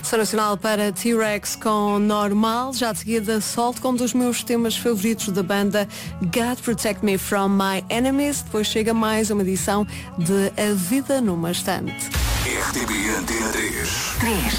Sou nacional para T-Rex com Normal. Já de seguida solto como dos meus temas favoritos da banda, God Protect Me From My Enemies. Depois chega mais uma edição de A Vida Numa Estante. RTP Antena 3.